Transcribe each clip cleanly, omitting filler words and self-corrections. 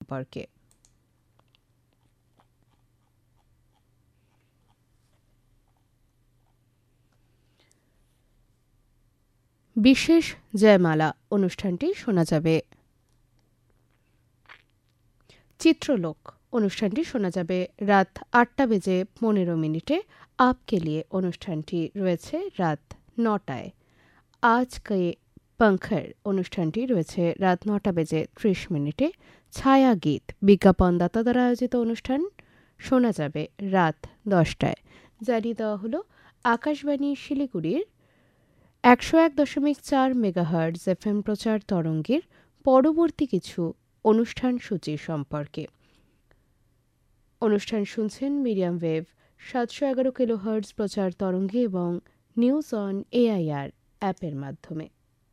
সম্পর্কে। বিশেষ জয়মালা অনুষ্ঠানটি শোনা যাবে। চিত্রলোক অনুষ্ঠানটি শোনা যাবে রাত 8:15। আপকে লিয়ে অনুষ্ঠানটি রয়েছে রাত 9টায়। আজকে पंखर অনুষ্ঠানটি রয়েছে রাত 9:30। ছায়া গীত বিজ্ঞাপনদাতা দ্বারা আয়োজিত অনুষ্ঠান শোনা যাবে রাত 10টায়। জানিয়ে দেওয়া হলো আকাশবাণী শিলিগুড়ির 101.4 মেগাহার্টজ এফএম প্রচার তরঙ্গের পরবর্তী কিছু অনুষ্ঠান সূচি সম্পর্কে। অনুষ্ঠান শুনছেন মিডিয়াম ওয়েভ 711 কিলোহার্টজ প্রচার তরঙ্গে এবং নিউজ অন এআইআর অ্যাপের মাধ্যমে।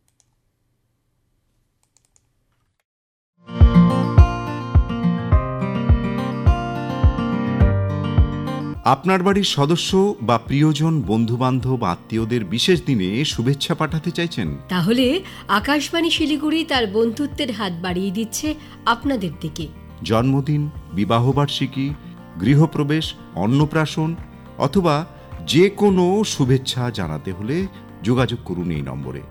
আপনার বাড়ির সদস্য বা প্রিয়জন, বন্ধুবান্ধব, আত্মীয়দের বিশেষ দিনে শুভেচ্ছা পাঠাতে চাইছেন? তাহলে আকাশবাণী শিলিগুড়ি তার বন্ধুত্বের হাত বাড়িয়ে দিচ্ছে আপনাদের দিকে। জন্মদিন, বিবাহবার্ষিকী, গৃহপ্রবেশ, অন্নপ্রাশন অথবা যে কোনো শুভেচ্ছা জানাতে হলে যোগাযোগ করুন এই নম্বরে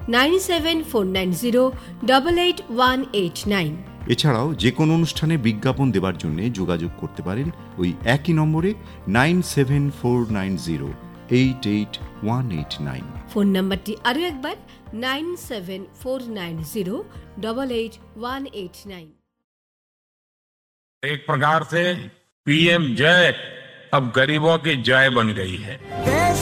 9749088189। এছাড়াও যে কোনো অনুষ্ঠানে বিজ্ঞাপন দেবার জন্য যোগাযোগ করতে পারেন ওই একই নম্বরে 9749088189। ফোন নাম্বারটি আরও একবার 9749088189। एक प्रकार से पीएम जय अब गरीबों की जय बन गई है।